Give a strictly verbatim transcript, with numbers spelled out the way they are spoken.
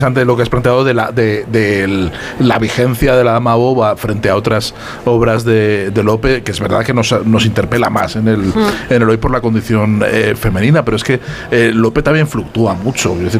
interesante lo que has planteado de la de, de el, la vigencia de la Dama Boba frente a otras obras de, de Lope, que es verdad que nos, nos interpela más en el, mm. en el hoy por la condición eh, femenina, pero es que eh, Lope también fluctúa mucho. Es decir,